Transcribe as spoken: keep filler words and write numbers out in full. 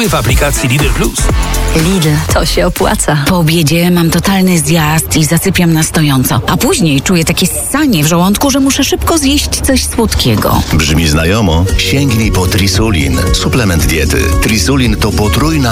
szczegóły w aplikacji Lidl Plus. Lidl, to się opłaca. Po obiedzie mam totalny zjazd i zasypiam na stojąco. A później czuję takie ssanie w żołądku, że muszę szybko zjeść coś słodkiego. Brzmi znajomo? Sięgnij po Trisulin. Suplement diety. Trisulin to potrójna